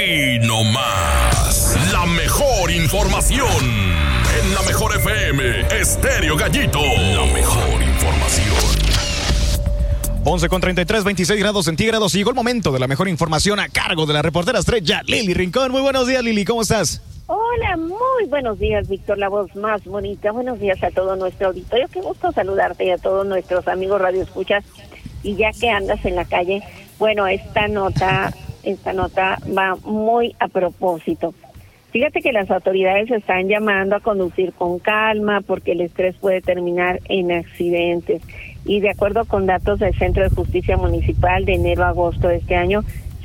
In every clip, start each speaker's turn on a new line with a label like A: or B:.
A: Aquí nomás, la mejor información. En la mejor FM, Estéreo Gallito. La mejor información.
B: 11:33, 26 grados centígrados. Llegó el momento de la mejor información a cargo de la reportera estrella Lili Rincón. Muy buenos días, Lili, ¿cómo estás?
C: Hola, muy buenos días, Víctor, la voz más bonita. Buenos días a todo nuestro auditorio. Qué gusto saludarte y a todos nuestros amigos radioescuchas. Y ya que andas en la calle, bueno, esta nota va muy a propósito. Fíjate que las autoridades están llamando a conducir con calma porque el estrés puede terminar en accidentes. Y de acuerdo con datos del Centro de Justicia Municipal de enero a agosto de este año,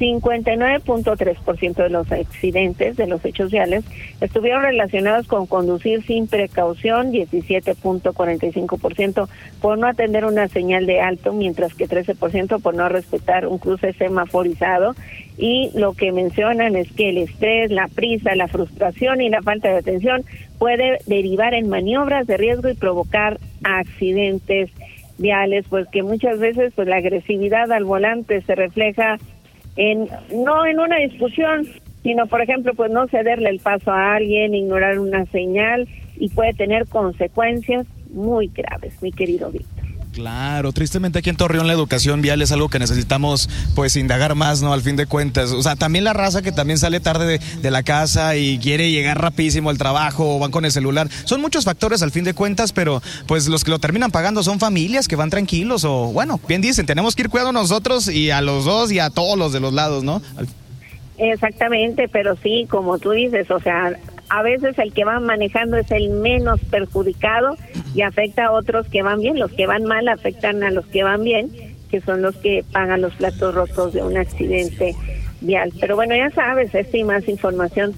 C: 59.3% de los accidentes, de los hechos viales, estuvieron relacionados con conducir sin precaución, 17.45% por no atender una señal de alto, mientras que 13% por no respetar un cruce semaforizado. Y lo que mencionan es que el estrés, la prisa, la frustración y la falta de atención puede derivar en maniobras de riesgo y provocar accidentes viales, pues que muchas veces pues la agresividad al volante se refleja no en una discusión, sino por ejemplo pues no cederle el paso a alguien, ignorar una señal, y puede tener consecuencias muy graves, mi querido Víctor.
B: Claro, tristemente aquí en Torreón la educación vial es algo que necesitamos pues indagar más, ¿no? Al fin de cuentas, o sea, también la raza que también sale tarde de la casa y quiere llegar rapidísimo al trabajo o van con el celular, son muchos factores al fin de cuentas, pero pues los que lo terminan pagando son familias que van tranquilos o bueno, bien dicen, tenemos que ir cuidando nosotros y a los dos y a todos los de los lados, ¿no?
C: Exactamente, pero sí, como tú dices, o sea, a veces el que va manejando es el menos perjudicado y afecta a otros que van bien. Los que van mal afectan a los que van bien, que son los que pagan los platos rotos de un accidente vial. Pero bueno, ya sabes, esta y más información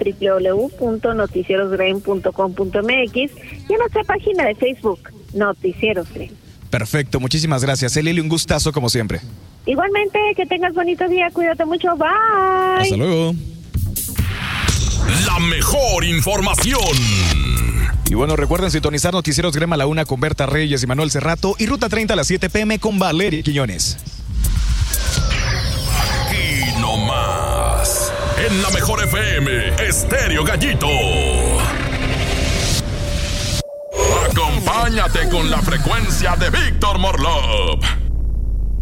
C: www.noticierosgren.com.mx y en nuestra página de Facebook, Noticieros Gren.
B: Perfecto, muchísimas gracias. Lili, un gustazo como siempre.
C: Igualmente, que tengas bonito día, cuídate mucho, bye.
B: Hasta luego.
A: La mejor información.
B: Y bueno, recuerden sintonizar Noticieros Grema a la 1 con Berta Reyes y Manuel Cerrato y Ruta 30 a las 7 p.m. con Valeria Quiñones.
A: Aquí nomás, en la mejor FM, Estéreo Gallito. Acompáñate con la frecuencia de Víctor Morlov.